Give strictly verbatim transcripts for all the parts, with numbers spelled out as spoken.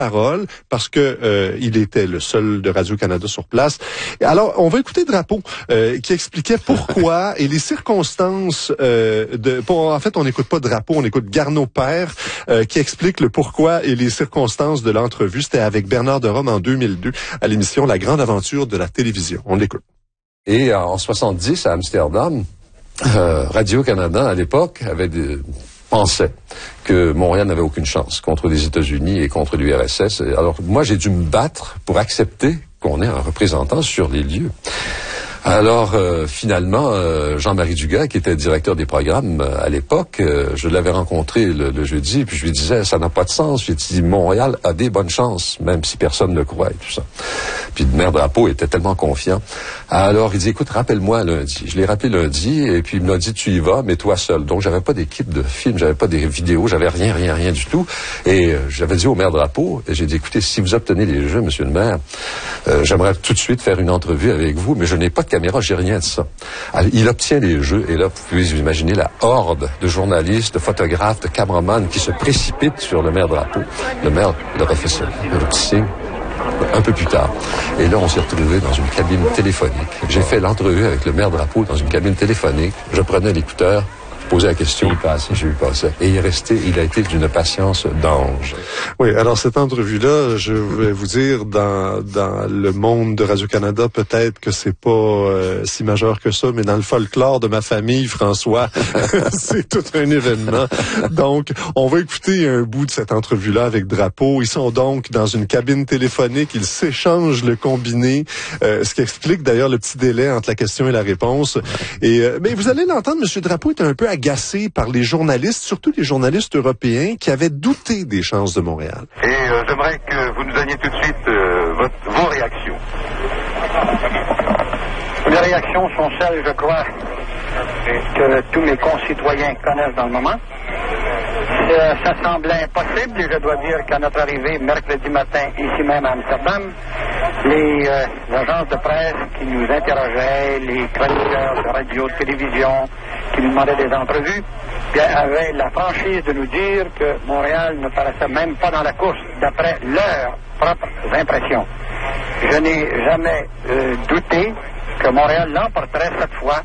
parole parce que euh, il était le seul de Radio-Canada sur place. Alors, on va écouter Drapeau euh, qui expliquait pourquoi et les circonstances euh, de... Pour, en fait, on n'écoute pas Drapeau, on écoute Garneau Père euh, qui explique le pourquoi et les circonstances de l'entrevue. C'était avec Bernard de Rome en deux mille deux à l'émission La Grande Aventure de la télévision. On l'écoute. Et en soixante-dix, à Amsterdam, euh, Radio-Canada, à l'époque, avait des... pensait que Montréal n'avait aucune chance contre les États-Unis et contre l'U R S S. Alors, moi, j'ai dû me battre pour accepter qu'on ait un représentant sur les lieux. Alors, euh, finalement, euh, Jean-Marie Dugas, qui était directeur des programmes euh, à l'époque, euh, je l'avais rencontré le, le jeudi, puis je lui disais, ça n'a pas de sens. J'ai dit, Montréal a des bonnes chances, même si personne ne croit et tout ça. Puis le maire Drapeau était tellement confiant. Alors, il dit, écoute, rappelle-moi lundi. Je l'ai rappelé lundi, et puis il m'a dit, tu y vas, mais toi seul. Donc, j'avais pas d'équipe de films, j'avais pas des vidéos, j'avais rien, rien, rien du tout. Et euh, j'avais dit au maire Drapeau, et j'ai dit, écoutez, si vous obtenez les jeux, monsieur le maire, euh, j'aimerais tout de suite faire une entrevue avec vous, mais je n'ai pas de caméra, j'ai rien de ça. Alors, il obtient les jeux, et là, vous pouvez vous imaginer la horde de journalistes, de photographes, de caméramans qui se précipitent sur le maire Drapeau. Le maire leur a fait ça, le petit signe, un peu plus tard. Et là, on s'est retrouvés dans une cabine téléphonique. J'ai fait l'entrevue avec le maire Drapeau dans une cabine téléphonique. Je prenais l'écouteur, posais la question, il passait, j'ai eu passé. Et il est resté, il a été d'une patience d'ange. Oui, alors cette entrevue-là, je vais vous dire, dans dans le monde de Radio-Canada, peut-être que c'est pas euh, si majeur que ça, mais dans le folklore de ma famille, François, c'est tout un événement. Donc, on va écouter un bout de cette entrevue-là avec Drapeau. Ils sont donc dans une cabine téléphonique, ils s'échangent le combiné, euh, ce qui explique d'ailleurs le petit délai entre la question et la réponse. Et euh, mais vous allez l'entendre, M. Drapeau est un peu agacé par les journalistes, surtout les journalistes européens, qui avaient douté des chances de Montréal. Et euh, j'aimerais que vous nous donniez tout de suite euh, votre, vos réactions. Les réactions sont celles, je crois, que tous mes concitoyens connaissent dans le moment. Ça, ça semblait impossible et je dois dire qu'à notre arrivée mercredi matin, ici même à Amsterdam, les euh, agences de presse qui nous interrogeaient, les chroniqueurs de radio, de télévision, qui nous demandaient des entrevues, bien, avaient la franchise de nous dire que Montréal ne paraissait même pas dans la course, d'après leurs propres impressions. Je n'ai jamais euh, douté que Montréal l'emporterait cette fois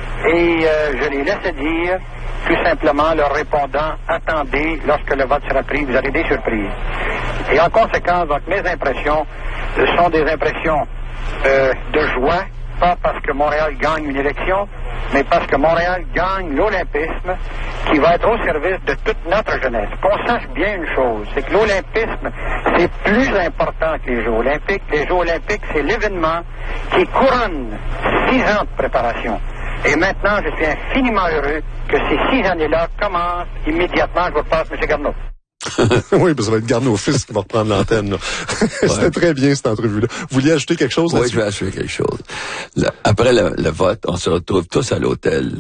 et euh, je les laissais dire tout simplement leur répondant « Attendez, lorsque le vote sera pris, vous aurez des surprises. » Et en conséquence, donc, mes impressions euh, sont des impressions euh, de joie, pas parce que Montréal gagne une élection, mais parce que Montréal gagne l'olympisme qui va être au service de toute notre jeunesse. Qu'on sache bien une chose, c'est que l'olympisme, c'est plus important que les Jeux olympiques. Les Jeux olympiques, c'est l'événement qui couronne six ans de préparation. Et maintenant, je suis infiniment heureux que ces six années-là commencent immédiatement. Je vous passe, M. Garneau. Oui, ça va être Garneau fils qui va reprendre l'antenne. Là. Ouais. C'était très bien cette entrevue-là. Vous vouliez ajouter quelque chose là-dessus? Oui, je vais ajouter quelque chose. Le, après le, le vote, on se retrouve tous à l'hôtel.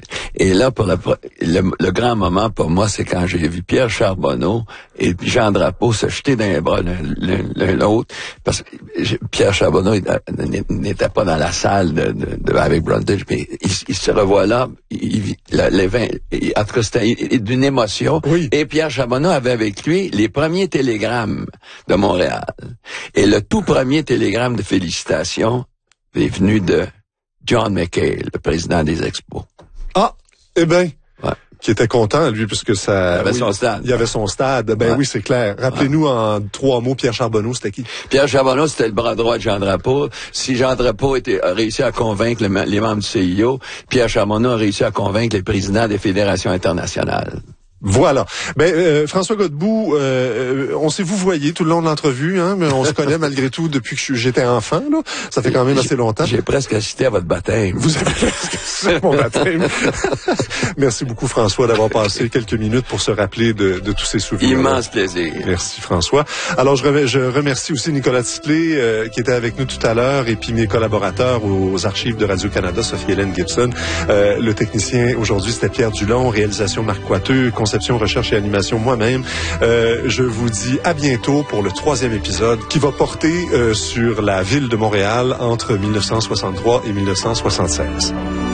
Et là, pour la, le, le grand moment pour moi, c'est quand j'ai vu Pierre Charbonneau et Jean Drapeau se jeter dans les bras l'un, l'un l'autre. Parce que Pierre Charbonneau n'était pas dans la salle de, de, de avec Brundage, mais il, il se revoit là. Il, il, les vingt, il, en tout cas, c'était d'une émotion. Oui. Et Pierre Charbonneau avait avec lui les premiers télégrammes de Montréal. Et le tout premier télégramme de félicitations est venu de John McKay, le président des Expos. Ah, eh bien, ouais. Qui était content, lui, puisque ça... Il avait oui, son stade. Il y avait son stade. Ben ouais. Oui, c'est clair. Rappelez-nous ouais. en trois mots, Pierre Charbonneau, c'était qui? Pierre Charbonneau, c'était le bras droit de Jean Drapeau. Si Jean Drapeau était, a réussi à convaincre le, les membres du C I O, Pierre Charbonneau a réussi à convaincre les présidents des fédérations internationales. Voilà. Ben euh, François Godbout, euh, on s'est vous voyez tout le long de l'entrevue, hein, mais on se connaît malgré tout depuis que j'étais enfant. Là, ça fait quand même assez longtemps. J'ai presque assisté à votre baptême. Vous avez presque assisté à mon baptême. Merci beaucoup François d'avoir passé quelques minutes pour se rappeler de, de tous ces souvenirs. Immense plaisir. Merci François. Alors je, re- je remercie aussi Nicolas Titley euh, qui était avec nous tout à l'heure et puis mes collaborateurs aux archives de Radio-Canada, Sophie-Hélène Gibson. Euh, le technicien aujourd'hui c'était Pierre Dulon, réalisation Marc Coiteux, conception, recherche et animation moi-même. Euh, je vous dis à bientôt pour le troisième épisode qui va porter euh, sur la ville de Montréal entre mille neuf cent soixante-trois et mille neuf cent soixante-seize.